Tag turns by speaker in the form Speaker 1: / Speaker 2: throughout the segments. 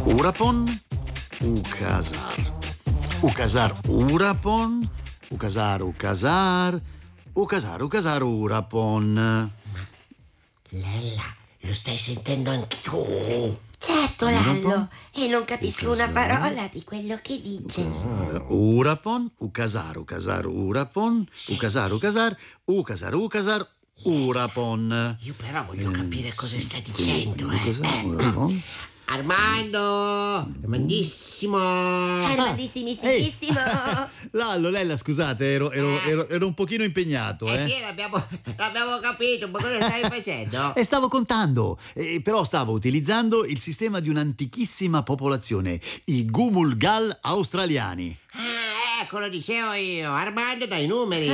Speaker 1: urapon, ukazar. Ukazar, urapon, ukazar, ukazar, ukazar, ukazar, urapon.
Speaker 2: Lella, lo stai sentendo anche tu?
Speaker 3: Certo, Lallo, e non capisco una parola di quello che dice.
Speaker 1: Urapon, ukazar, ukazar, urapon, ukazar, ukazar, ukazar, ukazar, urapon.
Speaker 2: Io però voglio capire cosa sta dicendo,
Speaker 1: Ukazar, urapon.
Speaker 2: Armandissimo!
Speaker 3: Armandissimissimo!
Speaker 1: Lallo, Lella, scusate, ero un pochino impegnato,
Speaker 2: Sì, l'abbiamo capito, ma cosa stai facendo?
Speaker 1: E stavo contando, però stavo utilizzando il sistema di un'antichissima popolazione, i Gumulgal australiani.
Speaker 2: Ecco, lo dicevo io, Armando dai numeri.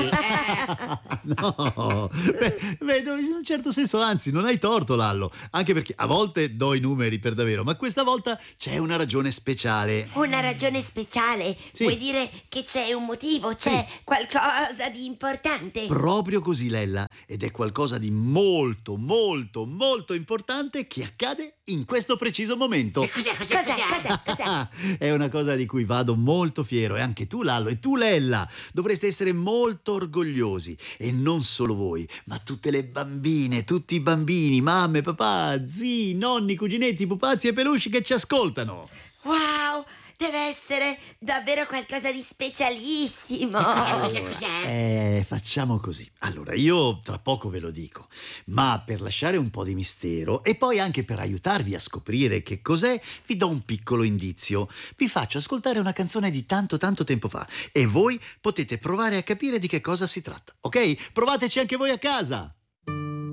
Speaker 1: No, vedo in un certo senso, anzi, non hai torto, Lallo, anche perché a volte do i numeri per davvero, ma questa volta c'è una ragione speciale.
Speaker 3: Una ragione speciale?
Speaker 1: Sì.
Speaker 3: Vuoi dire che c'è un motivo, c'è qualcosa di importante?
Speaker 1: Proprio così, Lella, ed è qualcosa di molto, molto, molto importante che accade in questo preciso momento.
Speaker 2: E cos'è?
Speaker 1: È una cosa di cui vado molto fiero, e anche tu, Lallo, e tu, Lella, dovreste essere molto orgogliosi, e non solo voi, ma tutte le bambine, tutti i bambini, mamme, papà, zii, nonni, cuginetti, pupazzi e peluche che ci ascoltano.
Speaker 3: Wow, deve essere davvero qualcosa di specialissimo.
Speaker 2: Cos'è?
Speaker 1: Facciamo così. Allora, io tra poco ve lo dico, ma per lasciare un po' di mistero e poi anche per aiutarvi a scoprire che cos'è, vi do un piccolo indizio. Vi faccio ascoltare una canzone di tanto tanto tempo fa e voi potete provare a capire di che cosa si tratta, ok? Provateci anche voi a casa!